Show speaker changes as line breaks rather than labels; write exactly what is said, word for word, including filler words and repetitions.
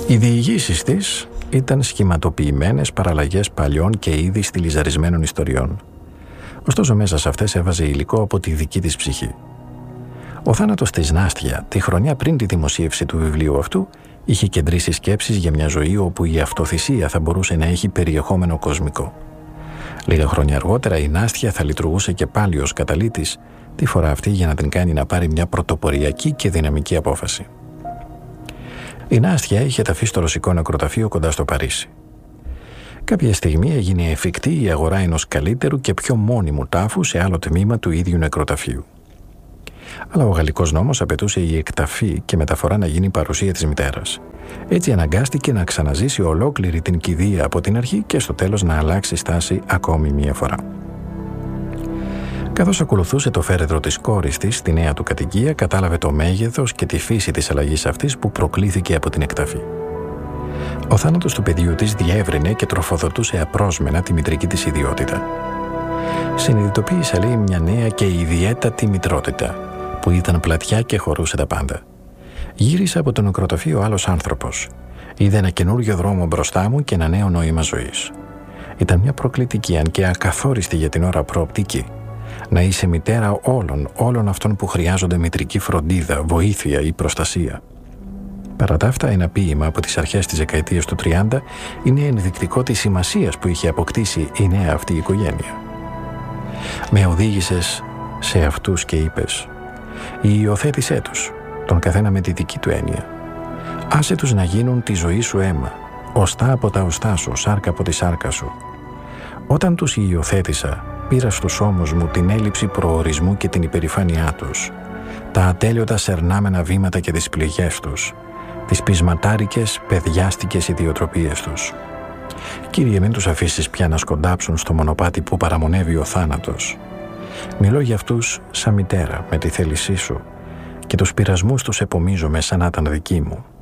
Οι διηγήσεις της ήταν σχηματοποιημένες παραλλαγές παλιών και ήδη στιλιζαρισμένων ιστοριών. Ωστόσο μέσα σε αυτές έβαζε υλικό από τη δική της ψυχή. Ο θάνατος της Νάστια, τη χρονιά πριν τη δημοσίευση του βιβλίου αυτού, είχε κεντρήσει σκέψεις για μια ζωή όπου η αυτοθυσία θα μπορούσε να έχει περιεχόμενο κοσμικό. Λίγα χρόνια αργότερα η Νάστια θα λειτουργούσε και πάλι ως καταλύτης, τη φορά αυτή για να την κάνει να πάρει μια πρωτοποριακή και δυναμική απόφαση. Η Νάστια είχε ταφεί στο ρωσικό νεκροταφείο κοντά στο Παρίσι. Κάποια στιγμή έγινε εφικτή η αγορά ενός καλύτερου και πιο μόνιμου τάφου σε άλλο τμήμα του ίδιου νεκροταφείου. Αλλά ο γαλλικός νόμος απαιτούσε η εκταφή και μεταφορά να γίνει παρουσία της μητέρας. Έτσι αναγκάστηκε να ξαναζήσει ολόκληρη την κηδεία από την αρχή και στο τέλος να αλλάξει στάση ακόμη μία φορά. Καθώς ακολουθούσε το φέρετρο της κόρης της στη νέα του κατοικία, κατάλαβε το μέγεθος και τη φύση της αλλαγής αυτής που προκλήθηκε από την εκταφή. Ο θάνατος του παιδιού της διεύρυνε και τροφοδοτούσε απρόσμενα τη μητρική της ιδιότητα. Συνειδητοποίησε, λέει, μια νέα και ιδιαίτατη μητρότητα, που ήταν πλατιά και χωρούσε τα πάντα. Γύρισα από το νεκροταφείο άλλος άνθρωπος. Είδε ένα καινούριο δρόμο μπροστά μου και ένα νέο νόημα ζωής. Ήταν μια προκλητική, αν και ακαθόριστη για την ώρα προοπτική. Να είσαι μητέρα όλων, όλων αυτών που χρειάζονται μητρική φροντίδα, βοήθεια ή προστασία. Παρά τα αυτά, ένα ποίημα από τις αρχές της δεκαετίας του τριάντα είναι ενδεικτικό της σημασίας που είχε αποκτήσει η νέα αυτή η οικογένεια. Με οδήγησες σε αυτούς και είπες: υιοθέτησέ τους, τον καθένα με τη δική του έννοια. Άσε τους να γίνουν τη ζωή σου αίμα, οστά από τα οστά σου, σάρκα από τη σάρκα σου. Όταν τους υιοθέτησα, πήρα στους ώμους μου την έλλειψη προορισμού και την υπερηφάνειά τους, τα ατέλειωτα σερνάμενα βήματα και τις πληγές τους, τις πεισματάρικες, παιδιάστικες ιδιοτροπίες τους. Κύριε, μην τους αφήσεις πια να σκοντάψουν στο μονοπάτι που παραμονεύει ο θάνατος. Μιλώ για αυτούς σαν μητέρα, με τη θέλησή σου, και τους πειρασμούς τους επομίζομαι σαν να ήταν δικοί μου.